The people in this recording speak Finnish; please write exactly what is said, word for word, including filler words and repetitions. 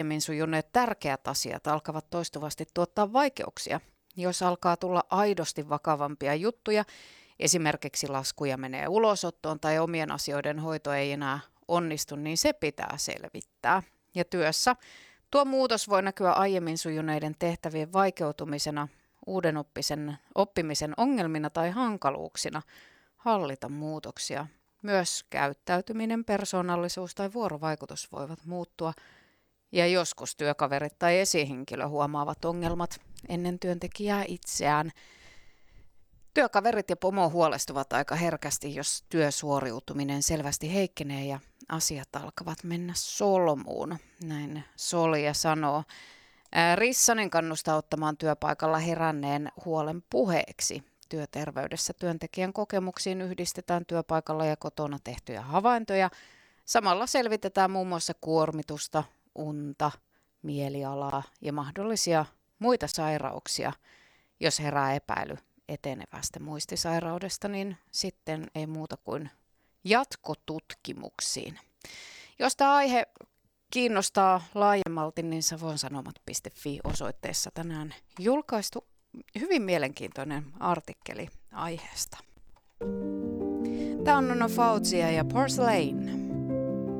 aiemmin sujuneet tärkeät asiat alkavat toistuvasti tuottaa vaikeuksia. Jos alkaa tulla aidosti vakavampia juttuja, esimerkiksi laskuja menee ulosottoon tai omien asioiden hoito ei enää onnistu, niin se pitää selvittää. Ja työssä tuo muutos voi näkyä aiemmin sujuneiden tehtävien vaikeutumisena, uuden oppisen, oppimisen ongelmina tai hankaluuksina hallita muutoksia. Myös käyttäytyminen, persoonallisuus tai vuorovaikutus voivat muuttua. Ja joskus työkaverit tai esihenkilö huomaavat ongelmat ennen työntekijää itseään. Työkaverit ja pomo huolestuvat aika herkästi, jos työsuoriutuminen selvästi heikkenee ja asiat alkavat mennä solmuun. Näin Solja sanoo. Rissanen kannustaa ottamaan työpaikalla heränneen huolen puheeksi. Työterveydessä työntekijän kokemuksiin yhdistetään työpaikalla ja kotona tehtyjä havaintoja. Samalla selvitetään muun muassa kuormitusta, unta, mielialaa ja mahdollisia muita sairauksia. Jos herää epäily etenevästä muistisairaudesta, niin sitten ei muuta kuin jatkotutkimuksiin. Jos tämä aihe kiinnostaa laajemmalti, niin savonsanomat piste fi osoitteessa tänään julkaistu hyvin mielenkiintoinen artikkeli aiheesta. Tämä on Nono Fauzia ja Porcelain.